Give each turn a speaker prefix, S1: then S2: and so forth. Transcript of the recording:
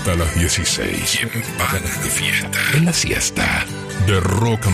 S1: hasta las 16.
S2: Y en panas de fiesta.
S1: En la siesta de Rock